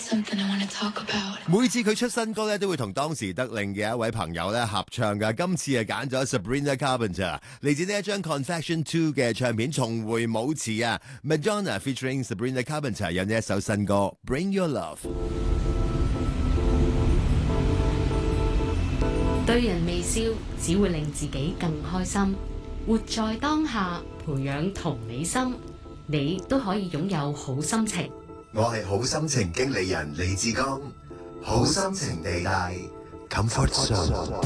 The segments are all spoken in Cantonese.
每次佢出新歌咧，都會同當時得令嘅一位朋友咧合唱㗎。今次係揀咗 Sabrina Carpenter 嚟自呢一張 Confession 2嘅唱片《重回舞池》啊。Madonna featuring Sabrina Carpenter 有呢一首新歌 Bring Your Love。 對人微笑，只會令自己更開心。活在當下，培養同理心，你都可以擁有好心情。 我係好心情經理人李志剛，好心情地帶 Comfort Zone。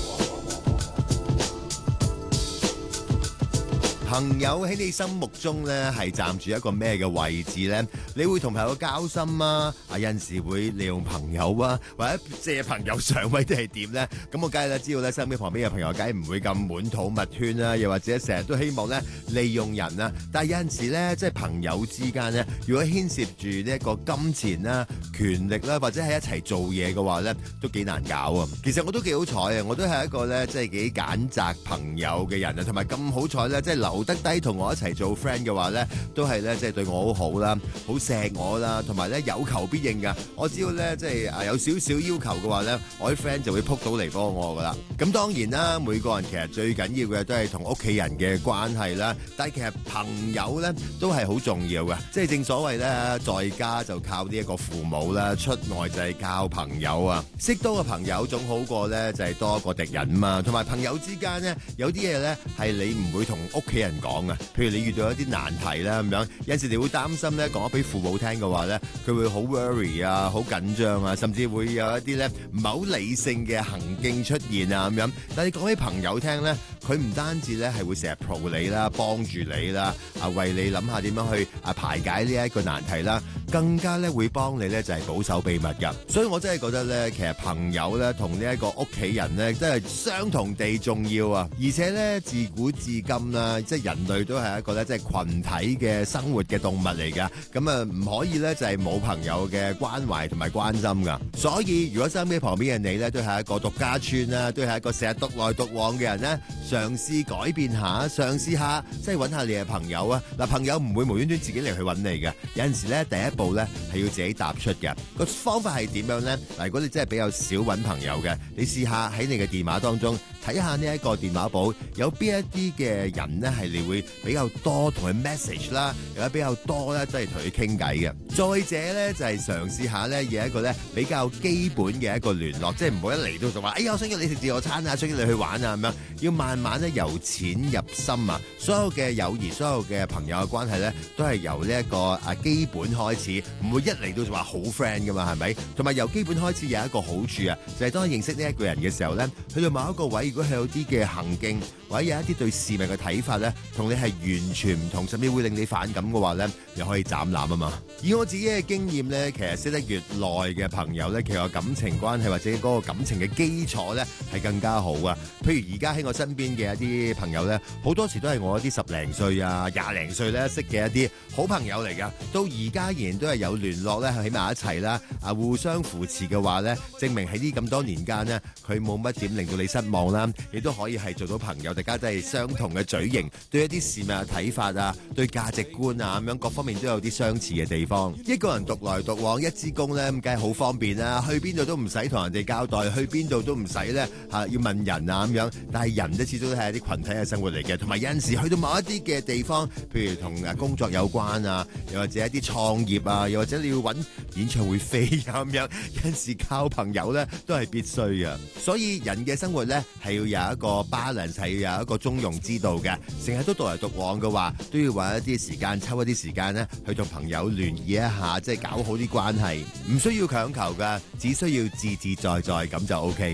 朋友喺你心目中咧係站住一個咩嘅位置咧？你會同朋友交心啊？有陣時會利用朋友啊，或者借朋友上位都係點咧？咁我梗係知道咧，身邊旁邊嘅朋友梗係唔會咁滿肚蜜圈啦，又或者成日都希望咧利用人啊。但係有陣時咧，即係朋友之間咧，如果牽涉住呢一個金錢啦、權力啦，或者係一齊做嘢嘅話咧，都幾難搞啊。其實我都幾好彩啊，我都係一個咧即係幾揀擇朋友嘅人啊，同埋咁好彩咧，即係留得低同我一齊做 friend 嘅話咧，都係咧即係對我好好啦，好錫我啦，同埋咧有求必應噶。我只要咧即係有少少要求嘅話咧，我啲 friend 就會撲到嚟幫我噶啦。咁當然啦，每個人其實最緊要嘅都係同屋企人嘅關係啦。但係其實朋友咧都係好重要嘅，即係正所謂咧，在家就靠呢一個父母啦，出外就係靠朋友啊。識多個朋友總好過咧就係多一個敵人嘛。同埋朋友之間咧，有啲嘢咧係你唔會同屋企人講啊。譬如你遇到一啲難題啦咁樣，有陣時你會擔心咧講咗俾父母聽嘅話咧，佢會好 worry 啊，好緊張啊，甚至會有一啲咧唔係好理性嘅行徑出現啊咁樣。但係你講俾朋友聽咧，佢唔單止咧係會成日 pro 你啦，幫住你啦，為你諗下點樣去排解呢一個難題啦，更加咧會幫你咧就係保守秘密㗎。所以我真係覺得咧，其實朋友咧同呢一個屋企人咧，真係相同地重要啊！而且咧自古至今啦，即係人類都係一個咧即係群體嘅生活嘅動物嚟㗎。咁啊唔可以咧就係冇朋友嘅關懷同埋關心㗎。所以如果身邊旁邊嘅你咧都係一個獨家村啦，都係一個成日獨來獨往嘅人咧，嘗試改變下，嘗試下即係揾下你嘅朋友啊！嗱，朋友唔會無端端自己嚟去揾你嘅，有陣時咧第一步咧係要自己踏出嘅。個方法係點樣咧？嗱，如果你真係比較少揾朋友嘅，你試下喺你嘅電話當中睇下呢一個電話簿有邊一啲嘅人咧係你會比較多同佢 message 啦，有比較多咧即係同佢傾偈嘅。再者咧就係嘗試下咧有一個咧比較基本嘅一個聯絡，即係唔好一嚟到就話，哎呀我想叫你食自助餐啊，想叫你去玩啊咁樣，要慢慢咧由淺入深啊。所有嘅友誼，所有嘅朋友嘅關係咧，都係由呢一個基本開始，唔會一嚟到就話好 friend 噶嘛，係咪？同埋由基本開始有一個好處啊，就係當你認識呢一個人嘅時候咧，去到某一個位，如果係有啲嘅行徑或者有一啲對事物嘅睇法咧，同你係完全唔同，甚至會令你反感嘅話咧，你可以斬纜啊嘛。以我自己嘅經驗咧，其實識得越耐嘅朋友咧，其實感情關係或者嗰個感情嘅基礎咧係更加好啊。譬如而家喺我身邊嘅一啲朋友咧，好多時都係我一啲10零歲啊、20零歲咧識嘅一啲好朋友嚟噶，到而家仍然都係有聯絡咧，喺埋一齊啦，互相扶持嘅話咧，證明喺呢咁多年間呢，佢冇乜點令到你失望啦，亦都可以係做到朋友，大家都係相同嘅嘴型，對一啲事物嘅睇法啊，對價值觀啊咁樣各方面都有啲相似嘅地方。一個人獨來獨往一支公咧，咁梗係好方便啦，去邊度都唔使同人哋交代，去邊度都唔使咧要問人啊咁樣。但係人咧始終都係一啲群體嘅生活嚟嘅，同埋有陣時去到某一啲嘅地方，譬如同工作有關啊，又或者一啲創業啊，又或者你要揾演唱會飛咁樣，有陣時靠朋友咧都係必須嘅。所以人嘅生活咧係要有一個 balance， 係要有一個中庸之道嘅。成日都獨來獨往嘅話，都要揾一啲時間，抽一啲時間咧去同朋友聯誼一下，即係搞好啲關係，唔需要強求噶，只需要自自在在咁就 OK。